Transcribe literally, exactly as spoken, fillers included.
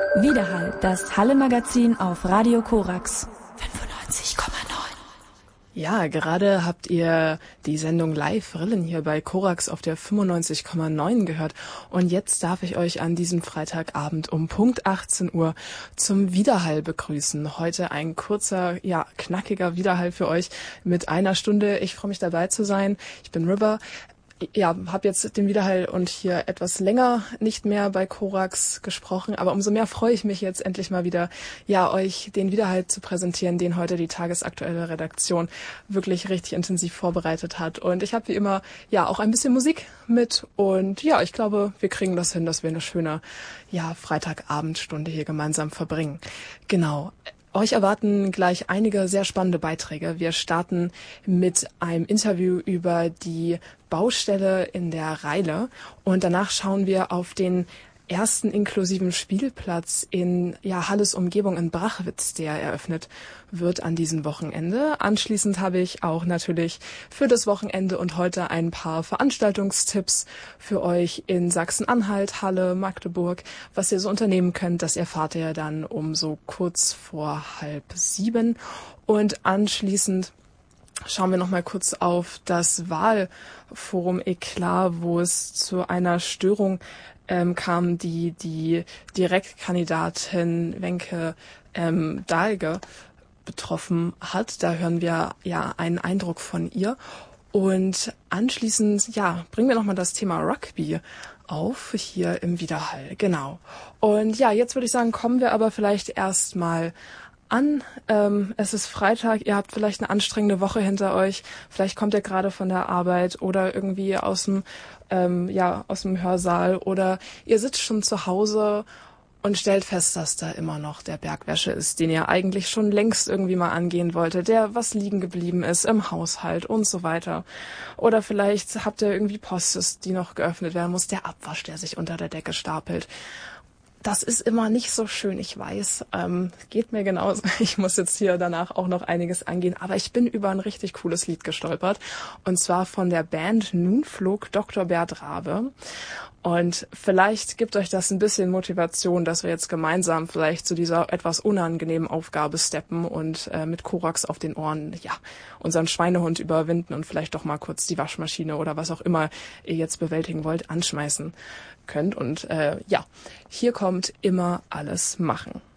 Widerhall, das Halle-Magazin auf Radio Korax fünfundneunzig Komma neun. Ja, gerade habt ihr die Sendung Live Rillen hier bei Korax auf der fünfundneunzig Komma neun gehört. Und jetzt darf ich euch an diesem Freitagabend um Punkt achtzehn Uhr zum Widerhall begrüßen. Heute ein kurzer, ja, knackiger Widerhall für euch mit einer Stunde. Ich freue mich dabei zu sein. Ich bin River. Ja, habe jetzt den Widerhall und hier etwas länger nicht mehr bei Korax gesprochen, aber umso mehr freue ich mich jetzt endlich mal wieder, ja, euch den Widerhall zu präsentieren, den heute die tagesaktuelle Redaktion wirklich richtig intensiv vorbereitet hat. Und ich habe wie immer, ja, auch ein bisschen Musik mit und ja, ich glaube, wir kriegen das hin, dass wir eine schöne, ja, Freitagabendstunde hier gemeinsam verbringen. Genau. Euch erwarten gleich einige sehr spannende Beiträge. Wir starten mit einem Interview über die Baustelle in der Reile und danach schauen wir auf den ersten inklusiven Spielplatz in ja, Halles Umgebung in Brachwitz, der eröffnet wird an diesem Wochenende. Anschließend habe ich auch natürlich für das Wochenende und heute ein paar Veranstaltungstipps für euch in Sachsen-Anhalt, Halle, Magdeburg. Was ihr so unternehmen könnt, das erfahrt ihr dann um so kurz vor halb sieben. Und anschließend schauen wir noch mal kurz auf das Wahlforum Eklat, wo es zu einer Störung ähm, kam, die die Direktkandidatin Wenke ähm, Dahlke betroffen hat. Da hören wir ja einen Eindruck von ihr. Und anschließend, ja, bringen wir noch mal das Thema Rugby auf, hier im Widerhall. Genau. Und ja, jetzt würde ich sagen, kommen wir aber vielleicht erst mal an. Ähm, es ist Freitag, ihr habt vielleicht eine anstrengende Woche hinter euch, vielleicht kommt ihr gerade von der Arbeit oder irgendwie aus dem, ähm, ja, aus dem Hörsaal oder ihr sitzt schon zu Hause und stellt fest, dass da immer noch der Berg Wäsche ist, den ihr eigentlich schon längst irgendwie mal angehen wolltet, der was liegen geblieben ist im Haushalt und so weiter. Oder vielleicht habt ihr irgendwie Post, die noch geöffnet werden muss, der Abwasch, der sich unter der Decke stapelt. Das ist immer nicht so schön, ich weiß. Ähm, geht mir genauso. Ich muss jetzt hier danach auch noch einiges angehen. Aber ich bin über ein richtig cooles Lied gestolpert. Und zwar von der Band Nun flog Doktor Bert Rabe. Und vielleicht gibt euch das ein bisschen Motivation, dass wir jetzt gemeinsam vielleicht zu dieser etwas unangenehmen Aufgabe steppen und äh, mit Korax auf den Ohren, ja, unseren Schweinehund überwinden und vielleicht doch mal kurz die Waschmaschine oder was auch immer ihr jetzt bewältigen wollt, anschmeißen könnt. Und äh, ja, hier kommt immer alles machen.